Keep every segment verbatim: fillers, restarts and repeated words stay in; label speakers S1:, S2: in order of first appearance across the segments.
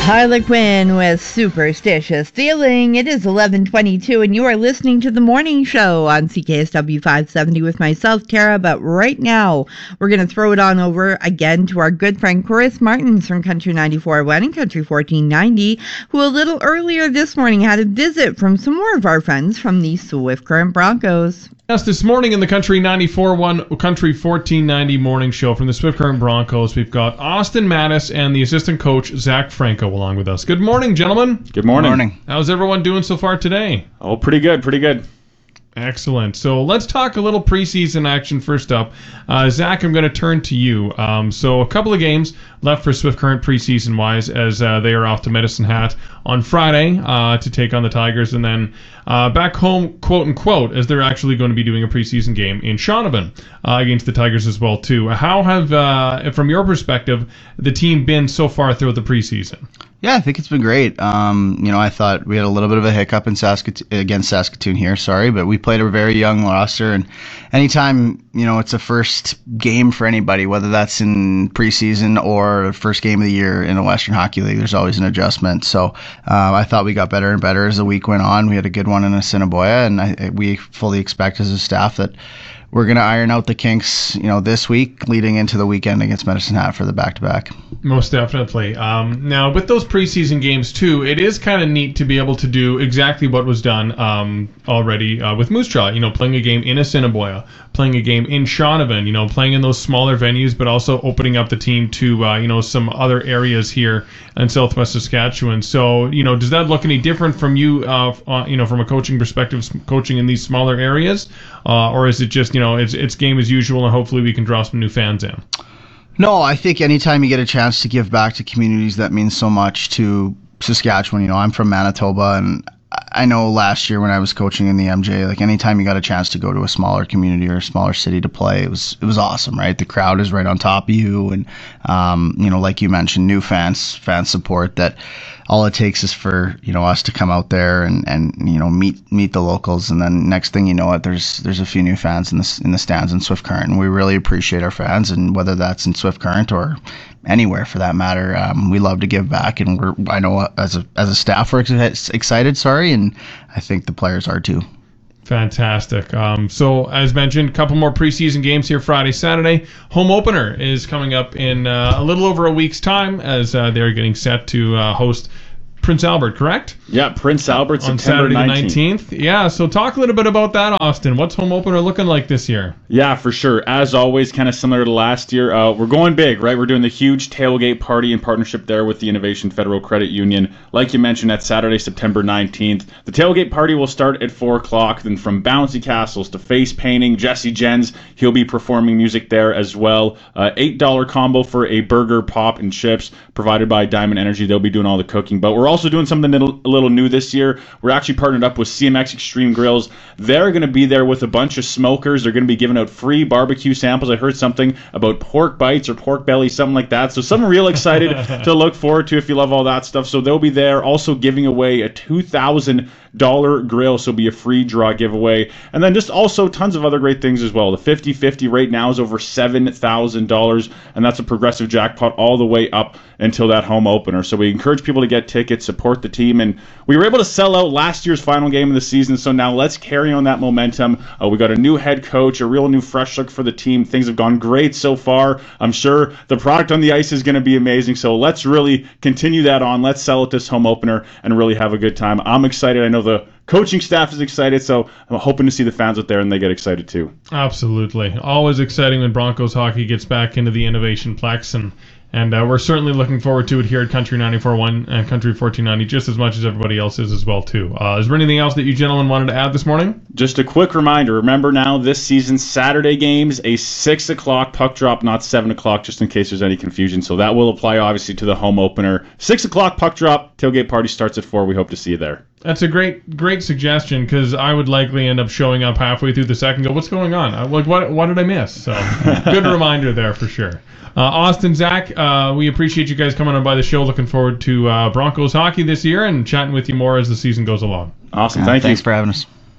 S1: Harlequin with Superstitious Feeling. It is eleven twenty-two, and you are listening to The Morning Show on C K S W five seventy with myself, Tara. But right now, we're going to throw it on over again to our good friend Chris Martins from Country ninety-four point one and Country fourteen ninety, who a little earlier this morning had a visit from some more of our friends from the Swift Current Broncos.
S2: Yes, this morning in the Country ninety-four point one, Country fourteen ninety morning show from the Swift Current Broncos, we've got Austin Mattis and the assistant coach, Zach Franco, along with us. Good morning, gentlemen.
S3: Good morning. Good morning.
S2: How's everyone doing so far today?
S3: Oh, pretty good, pretty good.
S2: Excellent. So let's talk a little preseason action first up. Uh, Zach, I'm going to turn to you. Um, so a couple of games left for Swift Current preseason-wise as uh, they are off to Medicine Hat on Friday uh, to take on the Tigers, and then uh, back home, quote-unquote, as they're actually going to be doing a preseason game in Shaunavon uh, against the Tigers as well, too. How have, uh, from your perspective, the team been so far throughout the preseason?
S4: Yeah, I think it's been great. Um, you know, I thought we had a little bit of a hiccup in Saskatoon, against Saskatoon here, sorry, but we played a very young roster, and anytime, you know, it's a first game for anybody, whether that's in preseason or first game of the year in the Western Hockey League, there's always an adjustment. So uh, I thought we got better and better as the week went on. We had a good one in Assiniboia, and I, we fully expect as a staff that we're going to iron out the kinks, you know, this week leading into the weekend against Medicine Hat for the back-to-back.
S2: Most definitely. Um, now, with those preseason games, too, it is kind of neat to be able to do exactly what was done um, already uh, with Moose Jaw, you know, playing a game in Assiniboia, playing a game in Shaunavon, you know, playing in those smaller venues, but also opening up the team to, uh, you know, some other areas here in Southwest Saskatchewan. So, you know, does that look any different from you, uh, uh, you know, from a coaching perspective, coaching in these smaller areas? Uh, or is it just, you know, it's it's game as usual, and hopefully we can draw some new fans in?
S4: No, I think anytime you get a chance to give back to communities, that means so much to Saskatchewan. You know, I'm from Manitoba, and I know last year when I was coaching in the M J, like anytime you got a chance to go to a smaller community or a smaller city to play, it was it was awesome, right? The crowd is right on top of you, and um, you know, like you mentioned, new fans, fan support. That all it takes is for, you know, us to come out there and, and you know meet meet the locals, and then next thing you know it, there's there's a few new fans in the in the stands in Swift Current, and we really appreciate our fans, and whether that's in Swift Current or anywhere for that matter, um, we love to give back, and we're I know as a as a staff we're ex- excited, sorry, and I think the players are too.
S2: Fantastic. Um, so, as mentioned, a couple more preseason games here Friday, Saturday. Home opener is coming up in uh, a little over a week's time as uh, they're getting set to uh, host Prince Albert, correct?
S3: Yeah, Prince Albert,
S2: on
S3: September
S2: Saturday the
S3: nineteenth.
S2: nineteenth. Yeah, so talk a little bit about that, Austin. What's home opener looking like this year?
S3: Yeah, for sure. As always, kind of similar to last year, uh, we're going big, right? We're doing the huge tailgate party in partnership there with the Innovation Federal Credit Union. Like you mentioned, that's Saturday, September nineteenth. The tailgate party will start at four o'clock. Then from bouncy castles to face painting, Jesse Jens, he'll be performing music there as well. Uh, eight dollars combo for a burger, pop, and chips provided by Diamond Energy. They'll be doing all the cooking. But we're also doing something a little, a little new this year. We're actually partnered up with C M X Extreme Grills. They're going to be there with a bunch of smokers. They're going to be giving out free barbecue samples. I heard something about pork bites or pork belly, something like that. So something real excited to look forward to if you love all that stuff. So they'll be there also giving away a two thousand dollars grill, so it'll be a free draw giveaway. And then just also tons of other great things as well. The fifty fifty right now is over seven thousand dollars, and that's a progressive jackpot all the way up until that home opener. So we encourage people to get tickets, support the team, and we were able to sell out last year's final game of the season, so now let's carry on that momentum. Uh, we got a new head coach, a real new fresh look for the team. Things have gone great so far. I'm sure the product on the ice is going to be amazing, so let's really continue that on. Let's sell it this home opener and really have a good time. I'm excited. I know the coaching staff is excited, so I'm hoping to see the fans out there and they get excited too.
S2: Absolutely. Always exciting when Broncos hockey gets back into the Innovation Plex, and And uh, we're certainly looking forward to it here at Country ninety-four point one and Country fourteen ninety just as much as everybody else is as well, too. Uh, is there anything else that you gentlemen wanted to add this morning?
S3: Just a quick reminder. Remember now, this season's Saturday games, a six o'clock puck drop, not seven o'clock, just in case there's any confusion. So that will apply, obviously, to the home opener. six o'clock puck drop, tailgate party starts at four. We hope to see you there.
S2: That's a great great suggestion, because I would likely end up showing up halfway through the second and go, what's going on? I'm like, what, what did I miss? So good reminder there for sure. Uh, Austin, Zach, uh, we appreciate you guys coming on by the show. Looking forward to uh, Broncos hockey this year and chatting with you more as the season goes along.
S3: Awesome.
S4: Yeah,
S3: Thank
S4: thanks
S3: you.
S4: for having us.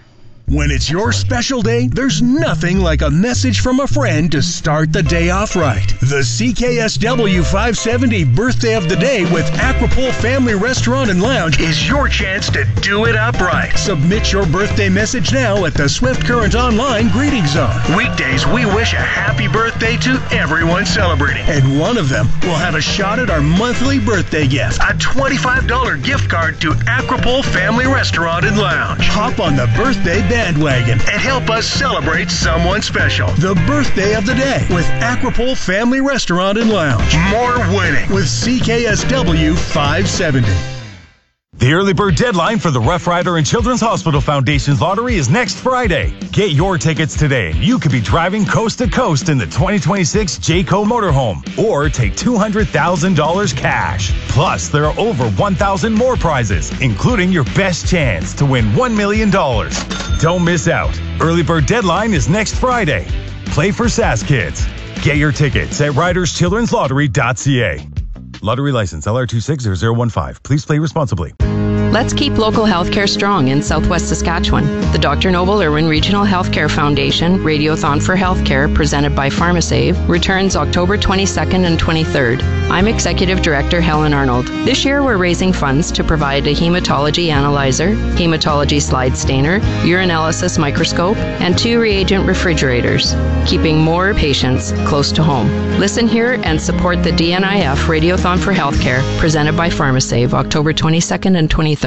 S5: When it's your special day, there's nothing like a message from a friend to start the day off right. The C K S W five seventy Birthday of the Day with Aquapole Family Restaurant and Lounge is your chance to do it up right. Submit your birthday message now at the Swift Current Online Greeting Zone. Weekdays, we wish a happy birthday to everyone celebrating, and one of them will have a shot at our monthly birthday gift, a twenty-five dollars gift card to Aquapole Family Restaurant and Lounge. Hop on the birthday bandwagon and help us celebrate someone special. The Birthday of the Day with Aquapole Family Restaurant and Lounge. More winning with C K S W five seventy.
S6: The early bird deadline for the Rough Rider and Children's Hospital Foundation's lottery is next Friday. Get your tickets today. You could be driving coast to coast in the twenty twenty-six Jayco motorhome or take two hundred thousand dollars cash. Plus, there are over one thousand more prizes, including your best chance to win one million dollars. Don't miss out. Early bird deadline is next Friday. Play for S A S Kids. Get your tickets at riders children's lottery dot c a. Lottery license L R two six zero zero one five. Please play responsibly.
S7: Let's keep local healthcare strong in Southwest Saskatchewan. The Doctor Noble Irwin Regional Healthcare Foundation Radiothon for Healthcare, presented by PharmaSave, returns October twenty-second and twenty-third. I'm Executive Director Helen Arnold. This year we're raising funds to provide a hematology analyzer, hematology slide stainer, urinalysis microscope, and two reagent refrigerators, keeping more patients close to home. Listen here and support the D N I F Radiothon for Healthcare, presented by PharmaSave, October twenty-second and twenty-third.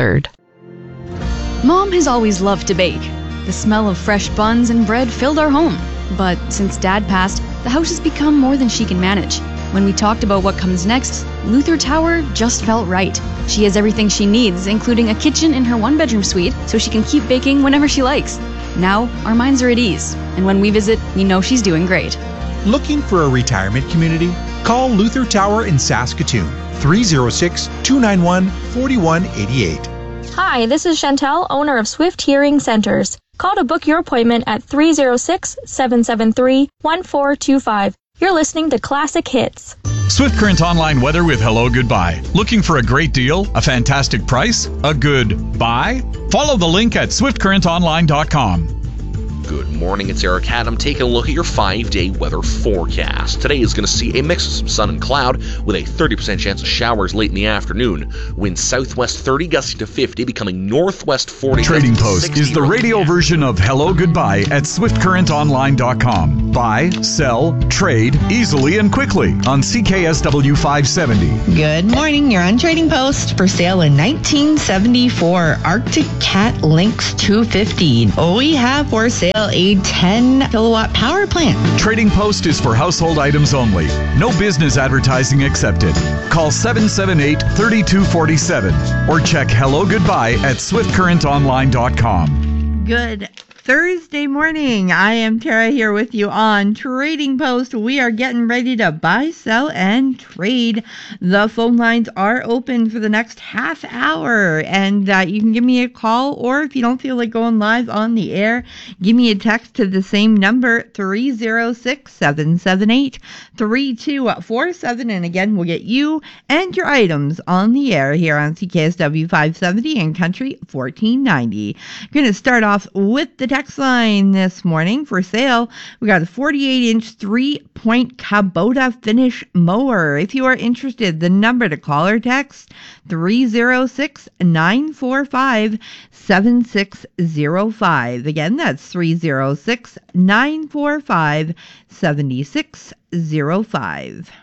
S8: Mom has always loved to bake. The smell of fresh buns and bread filled our home. But since Dad passed, the house has become more than she can manage. When we talked about what comes next, Luther Tower just felt right. She has everything she needs, including a kitchen in her one-bedroom suite, so she can keep baking whenever she likes. Now, our minds are at ease, and when we visit, we know she's doing great.
S9: Looking for a retirement community? Call Luther Tower in Saskatoon, three oh six, two nine one, four one eight eight.
S10: Hi, this is Chantel, owner of Swift Hearing Centers. Call to book your appointment at three oh six, seven seven three, one four two five. You're listening to Classic Hits.
S11: Swift Current Online Weather with Hello Goodbye. Looking for a great deal, a fantastic price, a good buy? Follow the link at swift current online dot com.
S12: Good morning, it's Eric Adam taking a look at your five-day weather forecast. Today is going to see a mix of some sun and cloud with a thirty percent chance of showers late in the afternoon. Winds southwest thirty, gusting to fifty, becoming northwest forty.
S11: Trading Post is the radio version of Hello Goodbye at swift current online dot com. Buy, sell, trade easily and quickly on C K S W five seventy.
S1: Good morning. You're on Trading Post. For sale in nineteen seventy-four Arctic Cat Lynx two fifty. Oh, we have for sale a ten kilowatt power plant.
S11: Trading Post is for household items only. No business advertising accepted. Call seven seven eight, three two four seven or check Hello Goodbye at swift current online dot com.
S1: Good Thursday morning. I am Tara here with you on Trading Post. We are getting ready to buy, sell, and trade. The phone lines are open for the next half hour, and uh, you can give me a call, or if you don't feel like going live on the air, give me a text to the same number, three oh six, seven seven eight, three two four seven, and again, we'll get you and your items on the air here on C K S W five seventy and Country fourteen ninety. Going to start off with the text line this morning. For sale, we got a forty-eight inch three-point Kubota finish mower. If you are interested, the number to call or text, three oh six, nine four five, seven six oh five. Again, that's three oh six, nine four five, seven six oh five.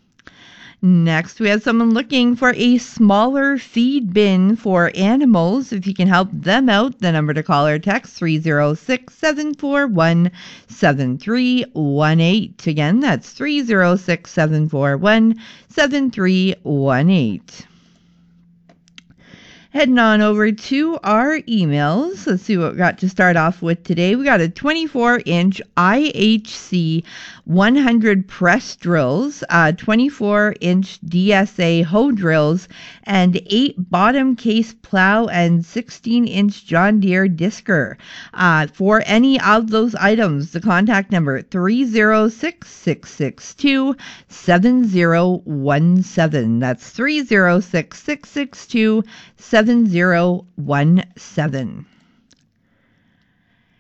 S1: Next, we have someone looking for a smaller feed bin for animals. If you can help them out, the number to call or text, three oh six, seven four one, seven three one eight. Again, that's three oh six, seven four one, seven three one eight. Heading on over to our emails. Let's see what we got to start off with today. We got a twenty-four inch I H C one hundred press drills, uh, twenty-four inch D S A hoe drills, and eight bottom case plow and sixteen inch John Deere Disker. Uh, for any of those items, the contact number three oh six, six six two, seven oh one seven. That's three oh six, six six two, seven oh one seven.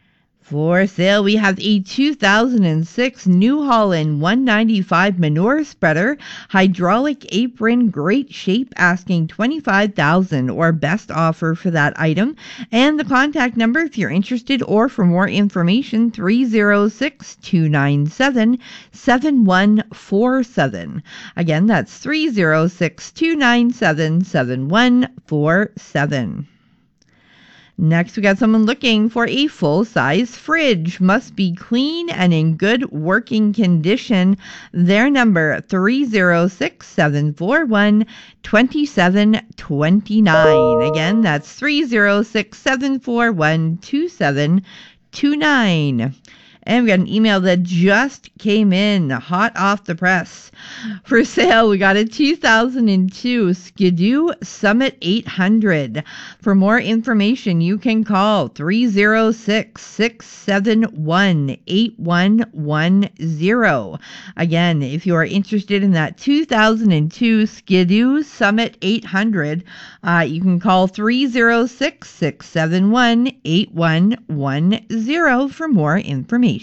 S1: For sale, we have a two thousand six New Holland one ninety-five manure spreader, hydraulic apron, great shape, asking twenty-five thousand dollars or best offer for that item. And the contact number if you're interested or for more information, three oh six, two nine seven, seven one four seven. Again, that's three oh six, two nine seven, seven one four seven. Next, we got someone looking for a full-size fridge. Must be clean and in good working condition. Their number, three oh six, seven four one, two seven two nine. Again, that's three oh six, seven four one, two seven two nine. And we got an email that just came in, hot off the press. For sale, we got a two thousand two Skidoo Summit eight hundred. For more information, you can call three oh six, six seven one, eight one one zero. Again, if you are interested in that two thousand two Skidoo Summit eight hundred, uh, you can call three oh six, six seven one, eight one one zero for more information.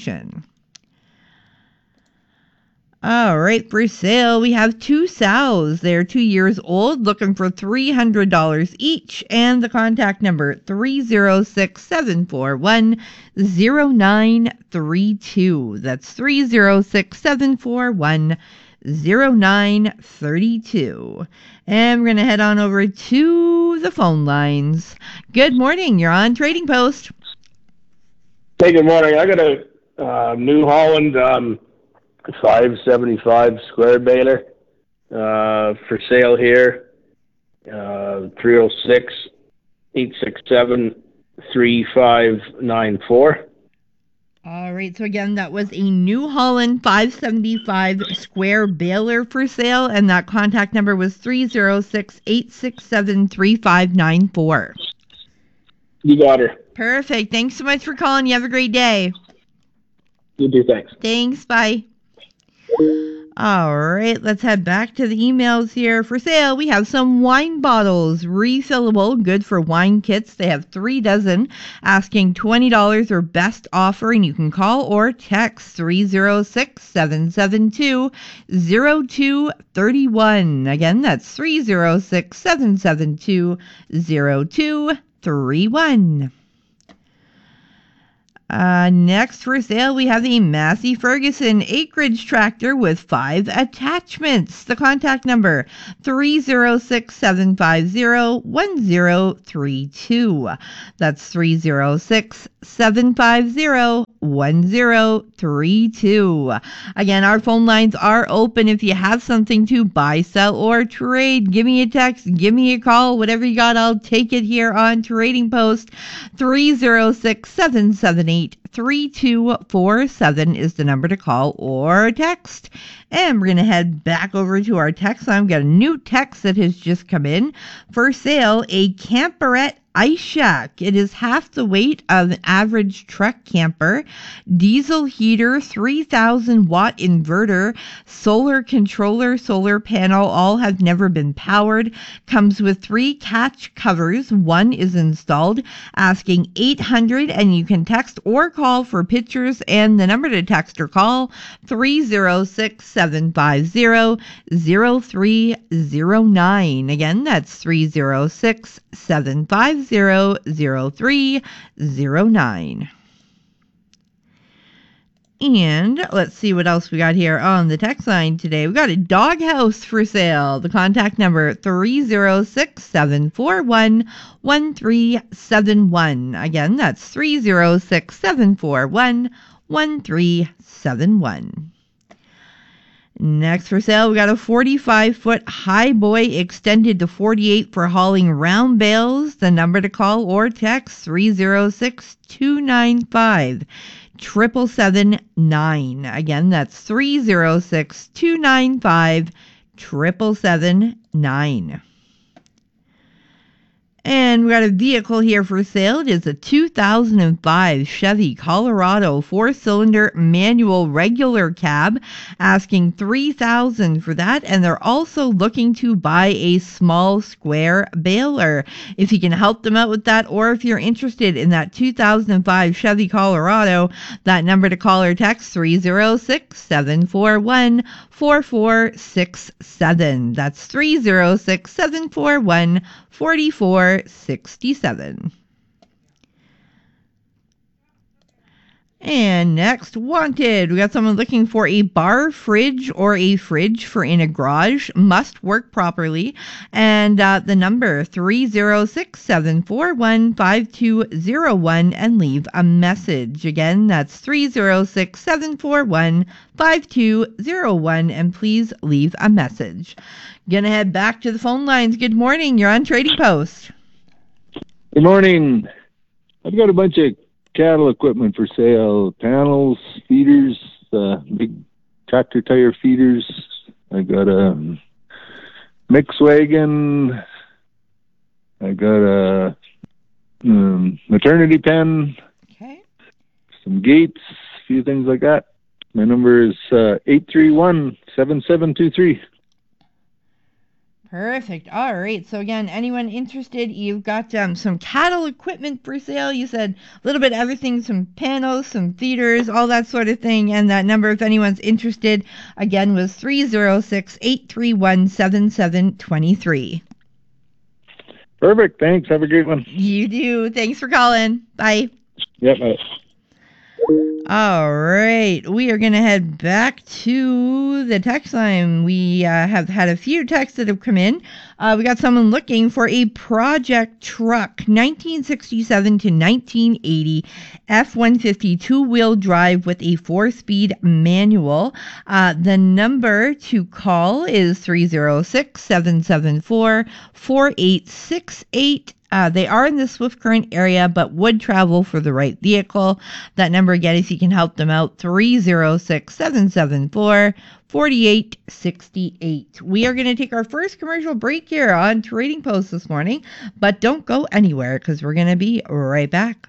S1: All right, for sale, we have two sows. They're two years old, looking for three hundred dollars each. And the contact number, three oh six, seven four one, oh nine three two. That's three oh six, seven four one, oh nine three two. And we're going to head on over to the phone lines. Good morning. You're on Trading Post.
S13: Hey, good morning. I got a uh, New Holland um, five seventy-five square baler uh, for sale here. Uh, three oh six, eight six seven, three five nine four.
S1: All right, so again, that was a New Holland five seventy-five square baler for sale, and that contact number was three oh six, eight six seven, three five nine four.
S13: You got her.
S1: Perfect. Thanks so much for calling. You have a great day.
S13: You do, thanks.
S1: Thanks, bye. All right, let's head back to the emails here. For sale, we have some wine bottles, refillable, good for wine kits. They have three dozen, asking twenty dollars or best offer, and you can call or text three oh six, seven seven two, oh two three one. Again, that's three oh six, seven seven two, oh two three one. Uh, next for sale, we have the Massey Ferguson acreage tractor with five attachments. The contact number, three oh six, seven five zero, one zero three two. That's three oh six, seven five zero, one zero three two. Again, our phone lines are open. If you have something to buy, sell, or trade, give me a text, give me a call, whatever you got, I'll take it here on Trading Post. three oh six, seven seven eight, three two four seven is the number to call or text. And we're going to head back over to our text line. We've got a new text that has just come in. For sale, a Camperette Ice Shack. It is half the weight of an average truck camper. Diesel heater, three thousand watt inverter, solar controller, solar panel, all have never been powered. Comes with three catch covers. One is installed. Asking eight hundred, and you can text or call for pictures, and the number to text or call, three oh six, seven five zero, zero three zero nine. Again, that's three oh six, seven five zero, zero three zero nine. And let's see what else we got here on the text line today. We got a doghouse for sale. The contact number, three oh six, seven four one, one three seven one. Again, that's three oh six, seven four one, one three seven one. Next for sale, we got a forty-five foot high boy extended to forty-eight for hauling round bales. The number to call or text, three oh six, two nine five, seven seven nine. Again, that's three oh six, two nine five, seven seven nine. And we got a vehicle here for sale. It is a two thousand five Chevy Colorado four-cylinder manual regular cab, asking three thousand dollars for that. And they're also looking to buy a small square baler. If you can help them out with that, or if you're interested in that two thousand five Chevy Colorado, that number to call or text three oh six, seven four one, four four six seven. That's three oh six, seven four one, four four six seven. And next, wanted. We got someone looking for a bar fridge or a fridge for in a garage. Must work properly. And uh, the number three oh six, seven four one, five two oh one, and leave a message. Again, that's three oh six, seven four one, five two oh one, and please leave a message. Gonna head back to the phone lines. Good morning. You're on Trading Post.
S14: Good morning. I've got a bunch of cattle equipment for sale. Panels, feeders, uh, big tractor tire feeders. I got a mix wagon. I got a um, maternity pen.
S1: Okay.
S14: Some gates, a few things like that. My number is uh, eight three one, seven seven two three.
S1: Perfect. All right. So again, anyone interested, you've got um, some cattle equipment for sale. You said a little bit of everything, some panels, some feeders, all that sort of thing. And that number, if anyone's interested, again, was three oh six, eight three one, seven seven two three.
S14: Perfect. Thanks. Have a great one.
S1: You do. Thanks for calling. Bye.
S14: Yep. Bye.
S1: All right, we are going to head back to the text line. We uh, have had a few texts that have come in. Uh, we got someone looking for a project truck, nineteen sixty-seven to nineteen eighty, F one fifty two-wheel drive with a four-speed manual. Uh, the number to call is three oh six, seven seven four, four eight six eight. Uh, they are in the Swift Current area, but would travel for the right vehicle. That number again, if you can help them out, three oh six, seven seven four, four eight six eight. We are going to take our first commercial break here on Trading Post this morning, but don't go anywhere because we're going to be right back.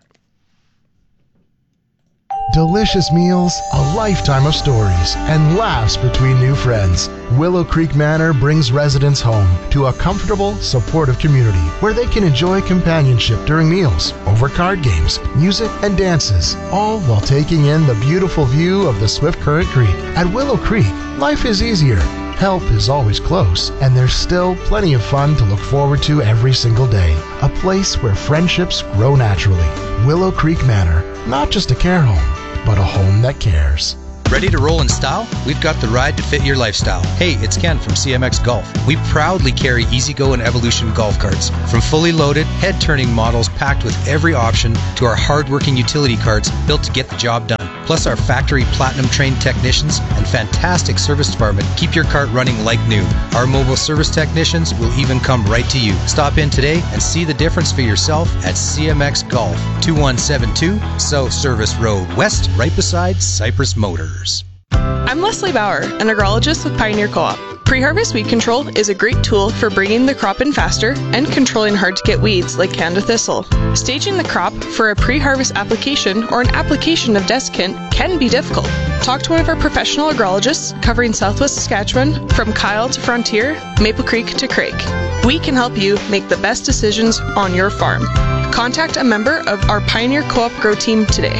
S15: Delicious meals, a lifetime of stories, and laughs between new friends. Willow Creek Manor brings residents home to a comfortable, supportive community where they can enjoy companionship during meals, over card games, music, and dances, all while taking in the beautiful view of the Swift Current Creek. At Willow Creek, life is easier. Help is always close, and there's still plenty of fun to look forward to every single day. A place where friendships grow naturally. Willow Creek Manor, not just a care home, but a home that cares.
S16: Ready to roll in style? We've got the ride to fit your lifestyle. Hey, it's Ken from C M X Golf. We proudly carry EasyGo and Evolution golf carts. From fully loaded, head-turning models packed with every option to our hard-working utility carts built to get the job done. Plus our factory platinum-trained technicians and fantastic service department keep your cart running like new. Our mobile service technicians will even come right to you. Stop in today and see the difference for yourself at C M X Golf, two one seven two South Service Road West, right beside Cypress Motors.
S17: I'm Leslie Bauer, an agrologist with Pioneer Co-op. Pre-harvest weed control is a great tool for bringing the crop in faster and controlling hard-to-get weeds like Canada thistle. Staging the crop for a pre-harvest application or an application of desiccant can be difficult. Talk to one of our professional agrologists covering Southwest Saskatchewan from Kyle to Frontier, Maple Creek to Craig. We can help you make the best decisions on your farm. Contact a member of our Pioneer Co-op Grow Team today.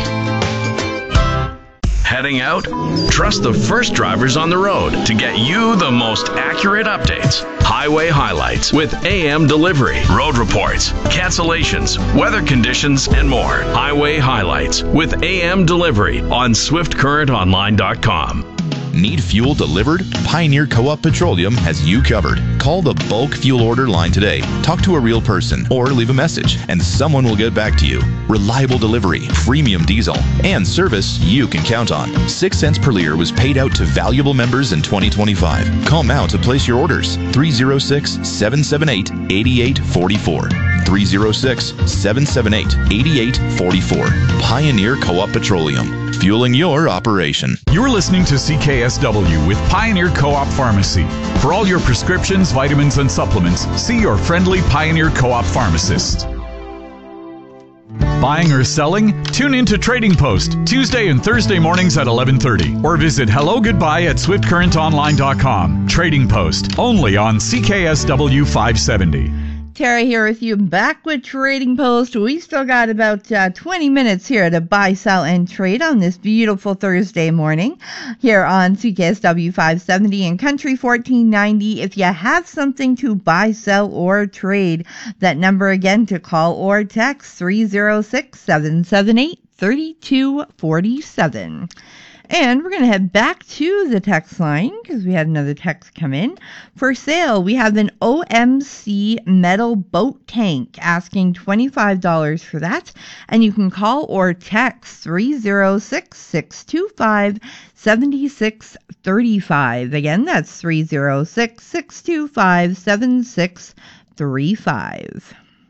S18: Heading out? Trust the first drivers on the road to get you the most accurate updates. Highway highlights with A M delivery, road reports, cancellations, weather conditions, and more. Highway highlights with A M delivery on swift current online dot com.
S19: Need fuel delivered? Pioneer Co-op Petroleum has you covered. Call the bulk fuel order line today. Talk to a real person or leave a message and someone will get back to you. Reliable delivery, premium diesel, and service you can count on. Six cents per liter was paid out to valuable members in twenty twenty-five. Call now to place your orders. three oh six, seven seven eight, eight eight four four. three oh six, seven seven eight, eight eight four four. Pioneer Co-op Petroleum, fueling your operation.
S11: You're listening to C K S W with Pioneer Co-op Pharmacy. For all your prescriptions, vitamins, and supplements, see your friendly Pioneer Co-op pharmacist. Buying or selling? Tune in to Trading Post, Tuesday and Thursday mornings at eleven thirty. Or visit hello goodbye at swift current online dot com. Trading Post, only on C K S W five seventy.
S1: Tara here with you, back with Trading Post. We still got about uh, twenty minutes here to buy, sell, and trade on this beautiful Thursday morning here on C K S W five seventy and Country fourteen ninety. If you have something to buy, sell, or trade, that number again to call or text three oh six, seven seven eight, three two four seven. And we're going to head back to the text line because we had another text come in. For sale, we have an O M C metal boat tank asking twenty-five dollars for that. And you can call or text three oh six, six two five, seven six three five. Again, that's three oh six, six two five, seven six three five.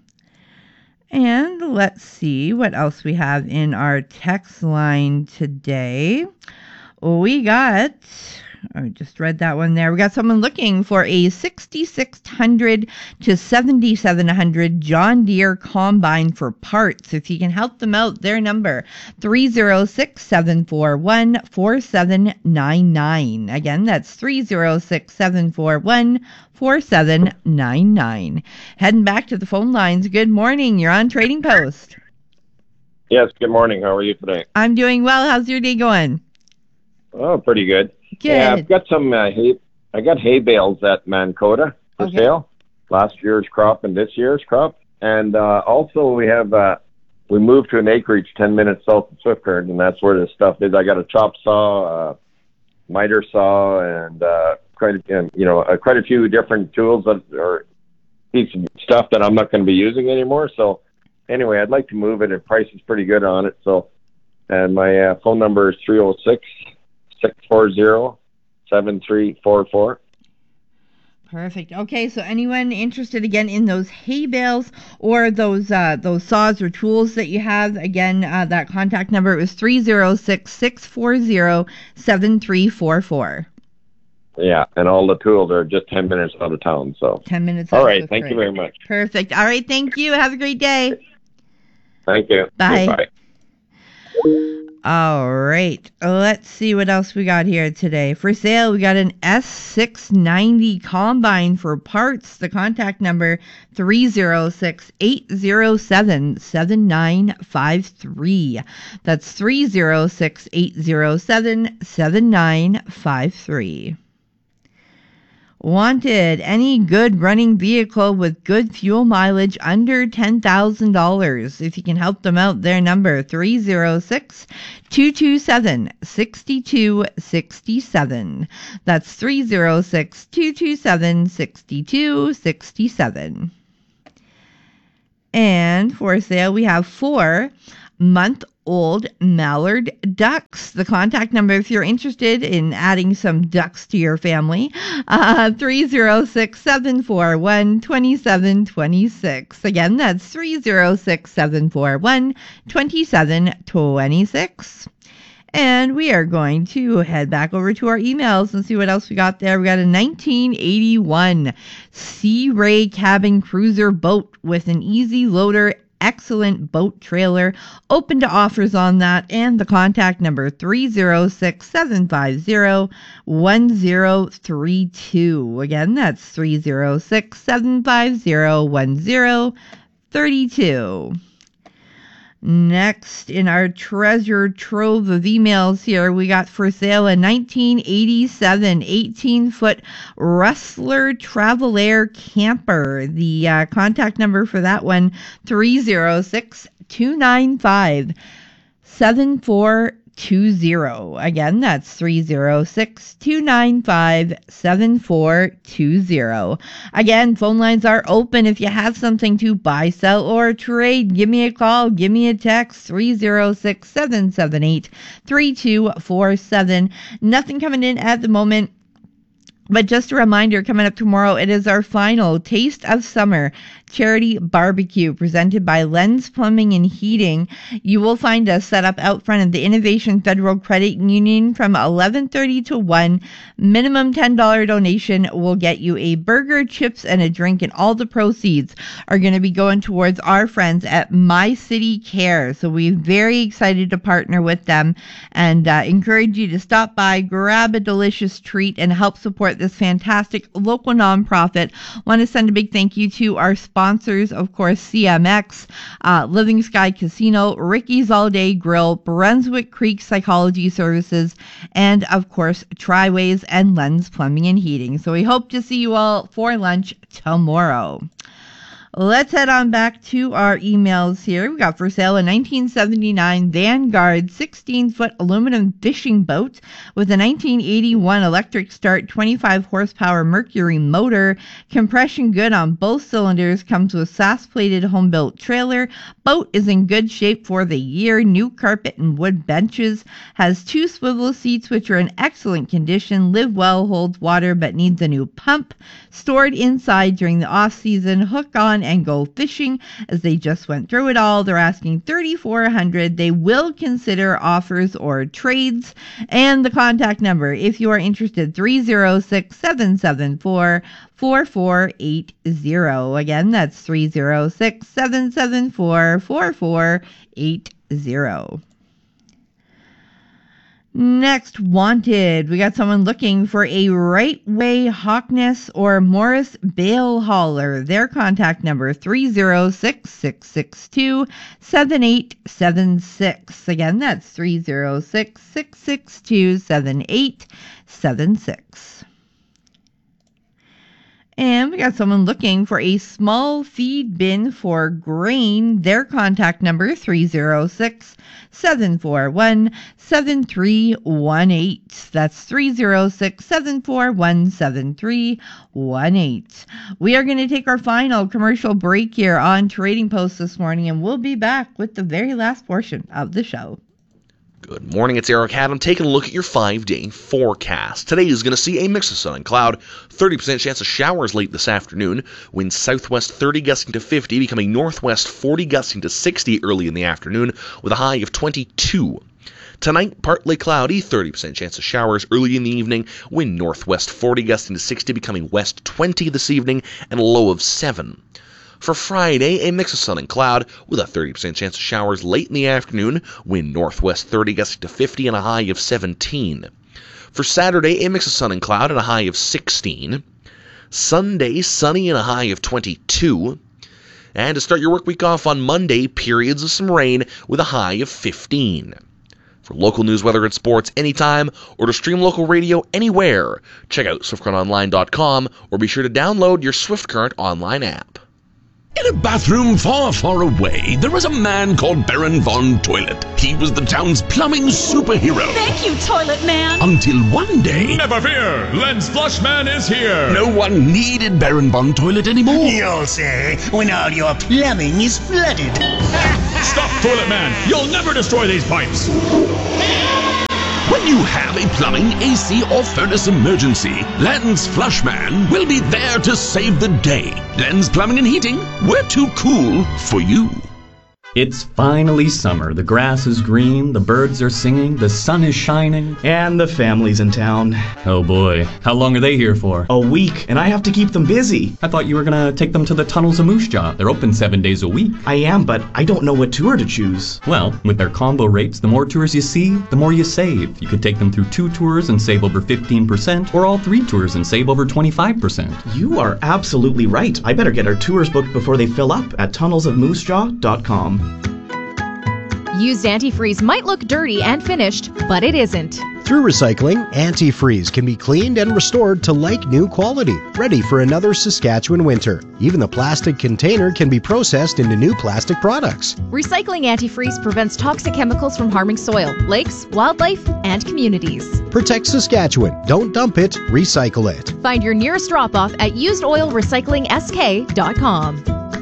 S1: And let's see what else we have in our text line today. We got, I just read that one there. We got someone looking for a sixty-six hundred to seventy-seven hundred John Deere combine for parts. If you can help them out, their number three oh six, seven four one, four seven nine nine. Again, that's three oh six, seven four one, four seven nine nine. Heading back to the phone lines. Good morning. You're on Trading Post.
S20: Yes, good morning. How are you today?
S1: I'm doing well. How's your day going?
S20: Oh, pretty good.
S1: Good.
S20: Yeah, I've got some uh, hay. I got hay bales at Mankota for
S1: Okay.
S20: sale. Last year's crop and this year's crop, and uh, also we have uh, we moved to an acreage ten minutes south of Swift Current, and that's where the stuff is. I got a chop saw, uh, miter saw, and uh, quite a, and, you know uh, quite a few different tools that are piece of stuff that I'm not going to be using anymore. So anyway, I'd like to move it. The price is pretty good on it. So, and my uh, phone number is three oh six, six four zero, seven three four four.
S1: Perfect. Okay, so anyone interested again in those hay bales or those uh, those saws or tools that you have, again, uh, that contact number was three oh six, six four zero, seven three four four.
S20: Yeah, and all the tools are just ten minutes out of town. So
S1: ten minutes.
S20: All
S1: out
S20: right,
S1: of
S20: thank you
S1: Swift.
S20: very much.
S1: Perfect. All right, thank you. Have a great day.
S20: Thank you.
S1: Bye.
S20: Bye.
S1: All right, let's see what else we got here today. For sale, we got an S six ninety combine for parts. The contact number three oh six, eight oh seven, seven nine five three. That's three oh six, eight oh seven, seven nine five three. Wanted any good running vehicle with good fuel mileage under ten thousand dollars. If you can help them out, their number three oh six, two two seven, six two six seven. That's three oh six, two two seven, six two six seven. And for sale, we have four month-old mallard ducks. The contact number, if you're interested in adding some ducks to your family, uh, three oh six, seven four one, two seven two six. Again, that's three oh six, seven four one, two seven two six. And we are going to head back over to our emails and see what else we got there. We got a nineteen eighty-one Sea Ray cabin cruiser boat with an easy loader, excellent boat trailer, open to offers on that, and the contact number three oh six, seven five zero, one zero three two. Again, that's three oh six, seven five zero, one zero three two. Next in our treasure trove of emails here, we got for sale a nineteen eighty-seven eighteen-foot Rustler Travelair camper. The uh, contact number for that one, three oh six, two nine five, seven four two zero. Again, that's three oh six, two nine five, seven four two zero. Again, phone lines are open. If you have something to buy, sell, or trade, give me a call, give me a text, three oh six, seven seven eight, three two four seven. Nothing coming in at the moment. But just a reminder, coming up tomorrow, it is our final Taste of Summer charity barbecue presented by Lens Plumbing and Heating. You will find us set up out front of the Innovation Federal Credit Union from eleven thirty to one. Minimum ten dollars donation will get you a burger, chips, and a drink, and all the proceeds are going to be going towards our friends at My City Care. So we're very excited to partner with them and uh, encourage you to stop by, grab a delicious treat, and help support this fantastic local nonprofit. Want to send a big thank you to our sponsors, of course, C M X, uh, Living Sky Casino, Ricky's All Day Grill, Brunswick Creek Psychology Services, and of course, Triways and Lens Plumbing and Heating. So we hope to see you all for lunch tomorrow. Let's head on back to our emails here. We got for sale a nineteen seventy-nine Vanguard sixteen-foot aluminum fishing boat with a nineteen eighty-one electric start twenty-five horsepower Mercury motor. Compression good on both cylinders. Comes with S A S-plated home-built trailer. Boat is in good shape for the year. New carpet and wood benches. Has two swivel seats which are in excellent condition. Live well, holds water but needs a new pump. Stored inside during the off-season. Hook on and go fishing, as they just went through it all. They're asking thirty-four hundred dollars. They will consider offers or trades. And the contact number, if you are interested, three oh six, seven seven four, four four eight zero. Again, that's three oh six, seven seven four, four four eight zero. Next, wanted. We got someone looking for a right-way Hawkness or Morris bale hauler. Their contact number, three oh six, six six two, seven eight seven six. Again, that's three oh six, six six two, seven eight seven six. And we got someone looking for a small feed bin for grain. Their contact number, three oh six, seven four one, seven three one eight. That's three oh six, seven four one, seven three one eight. We are going to take our final commercial break here on Trading Post this morning, and we'll be back with the very last portion of the show.
S12: Good morning, it's Eric Adam taking a look at your five-day forecast. Today is going to see a mix of sun and cloud, thirty percent chance of showers late this afternoon, winds southwest thirty gusting to fifty, becoming northwest forty gusting to sixty early in the afternoon with a high of twenty-two. Tonight, partly cloudy, thirty percent chance of showers early in the evening, wind northwest forty gusting to sixty, becoming west twenty this evening, and a low of seven. For Friday, a mix of sun and cloud with a thirty percent chance of showers late in the afternoon, wind northwest thirty gusting to fifty and a high of seventeen. For Saturday, a mix of sun and cloud and a high of sixteen. Sunday, sunny and a high of twenty-two. And to start your work week off on Monday, periods of some rain with a high of fifteen. For local news, weather, and sports anytime, or to stream local radio anywhere, check out swift current online dot com or be sure to download your Swift Current online app.
S21: In a bathroom far, far away, there was a man called Baron Von Toilet. He was the town's plumbing superhero.
S22: Thank you, Toilet Man.
S21: Until one day...
S23: Never fear! Lens Flushman is here!
S21: No one needed Baron Von Toilet anymore.
S24: You'll say, when all your plumbing is flooded.
S23: Stop, Toilet Man! You'll never destroy these pipes!
S21: When you have a plumbing, A C, or furnace emergency, Lens Flushman will be there to save the day. Lens Plumbing and Heating, we're too cool for you.
S25: It's finally summer. The grass is green, the birds are singing, the sun is shining.
S26: And the family's in town.
S25: Oh boy. How long are they here for?
S26: A week, and I have to keep them busy.
S25: I thought you were gonna take them to the Tunnels of Moose Jaw. They're open seven days a week.
S26: I am, but I don't know what tour to choose.
S25: Well, with their combo rates, the more tours you see, the more you save. You could take them through two tours and save over fifteen percent, or all three tours and save over twenty-five percent.
S26: You are absolutely right. I better get our tours booked before they fill up at tunnels of moose jaw dot com.
S27: Used antifreeze might look dirty and finished, but it isn't.
S28: Through recycling, antifreeze can be cleaned and restored to like new quality, ready for another Saskatchewan winter. Even the plastic container can be processed into new plastic products.
S27: Recycling antifreeze prevents toxic chemicals from harming soil, lakes, wildlife, and communities.
S28: Protect Saskatchewan. Don't dump it, recycle it.
S27: Find your nearest drop-off at used oil recycling s k dot com.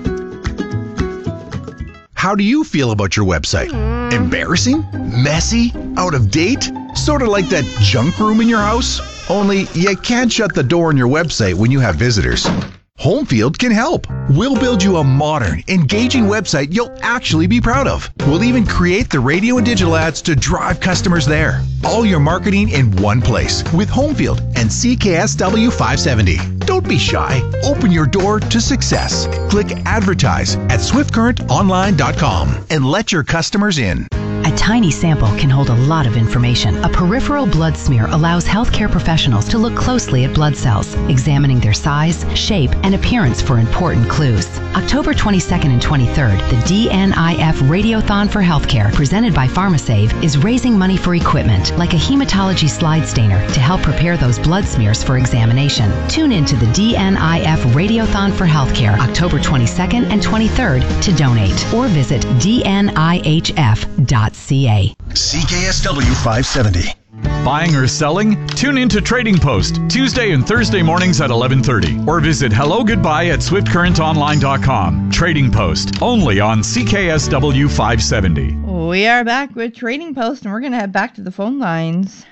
S29: How do you feel about your website? Embarrassing? Messy? Out of date? Sort of like that junk room in your house? Only you can't shut the door on your website when you have visitors. Homefield can help. We'll build you a modern, engaging website you'll actually be proud of. We'll even create the radio and digital ads to drive customers there. All your marketing in one place with Homefield and C K S W five seventy. Don't be shy. Open your door to success. Click Advertise at swift current online dot com and let your customers in.
S2: A tiny sample can hold a lot of information. A peripheral blood smear allows healthcare professionals to look closely at blood cells, examining their size, shape, and appearance for important clues. October twenty-second and twenty-third, the D N I F Radiothon for Healthcare, presented by PharmaSave, is raising money for equipment like a hematology slide stainer to help prepare those blood smears for examination. Tune in to the D N I F Radiothon for Healthcare, October twenty-second and twenty-third to donate, or visit D N I H F dot C A.
S29: C K S W five seventy.
S11: Buying or selling? Tune in to Trading Post, Tuesday and Thursday mornings at eleven thirty. Or visit hello goodbye at swift current online dot com. Trading Post, only on C K S W five seventy.
S1: We are back with Trading Post, and we're going to head back to the phone lines.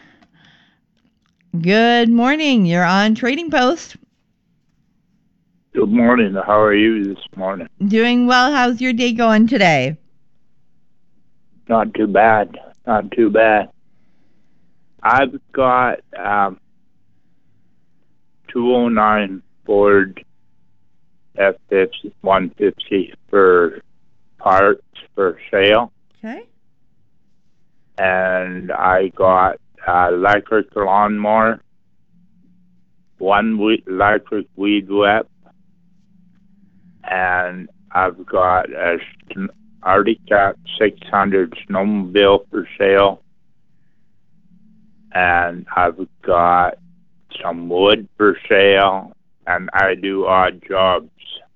S1: Good morning. You're on Trading Post.
S3: Good morning. How are you this morning?
S1: Doing well. How's your day going today?
S3: Not too bad. Not too bad. I've got um, two oh nine Ford F one fifty for parts for sale.
S1: Okay.
S3: And I got an electric lawnmower, one we- electric weed whip, and I've got a Arctic Cat six hundred snowmobile for sale. And I've got some wood for sale, and I do odd jobs.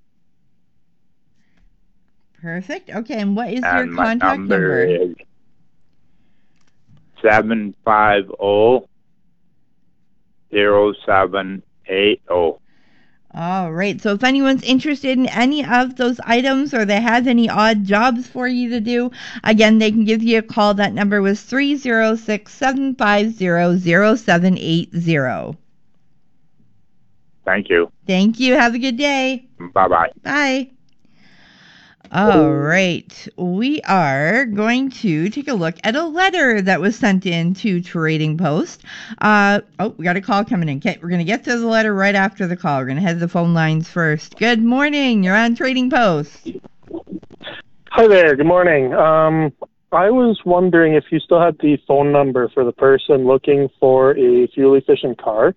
S1: Perfect. Okay, and what is
S3: and
S1: your
S3: my
S1: contact
S3: number?
S1: number?
S3: Is seven five zero zero seven eight zero.
S1: All right. So if anyone's interested in any of those items, or they have any odd jobs for you to do, again, they can give you a call. That number was three oh six, seven five zero, zero seven eight zero.
S3: Thank you.
S1: Thank you. Have a good day.
S3: Bye-bye.
S1: Bye. All right. We are going to take a look at a letter that was sent in to Trading Post. Uh, oh, we got a call coming in. Okay, we're going to get to the letter right after the call. We're going to head to the phone lines first. Good morning. You're on Trading Post.
S4: Hi there. Good morning. Um, I was wondering if you still had the phone number for the person looking for a fuel-efficient car.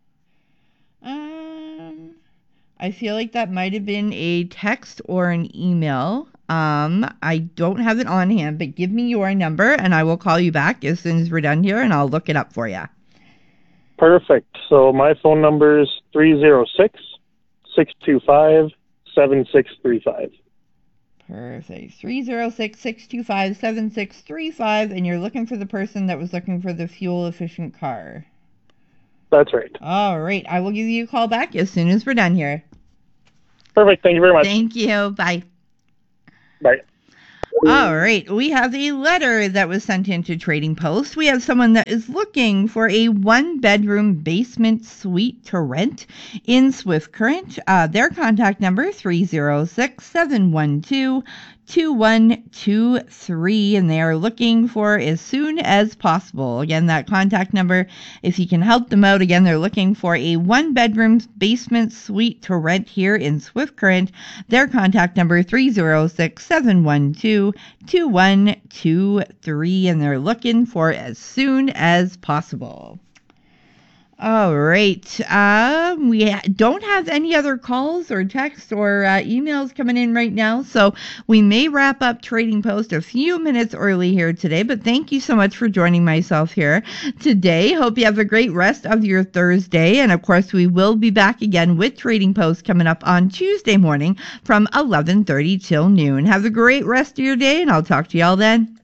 S1: Um, I feel like that might have been a text or an email. Um, I don't have it on hand, but give me your number and I will call you back as soon as we're done here, and I'll look it up for you.
S4: Perfect. So my phone number is three oh six, six two five, seven six three five.
S1: Perfect. three oh six, six two five, seven six three five, and you're looking for the person that was looking for the fuel-efficient car.
S4: That's right.
S1: All right. I will give you a call back as soon as we're done here.
S4: Perfect. Thank you very much.
S1: Thank you. Bye.
S4: Bye.
S1: All right. We have a letter that was sent in to Trading Post. We have someone that is looking for a one-bedroom basement suite to rent in Swift Current. Uh, their contact number, three oh six, seven one two, two one two three, and they are looking for as soon as possible. Again, that contact number, if you can help them out, again, they're looking for a one-bedroom basement suite to rent here in Swift Current. Their contact number, three oh six, seven one two, two one two three, and they're looking for as soon as possible. All right. Uh, we ha- don't have any other calls or texts or uh, emails coming in right now, so we may wrap up Trading Post a few minutes early here today, but thank you so much for joining myself here today. Hope you have a great rest of your Thursday, and of course, we will be back again with Trading Post coming up on Tuesday morning from eleven thirty till noon. Have a great rest of your day, and I'll talk to y'all then.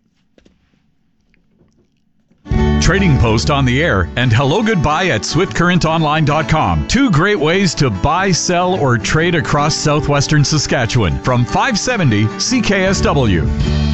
S11: Trading Post on the air and hello goodbye at swift current online dot com. Two great ways to buy, sell, or trade across southwestern Saskatchewan from five seventy C K S W.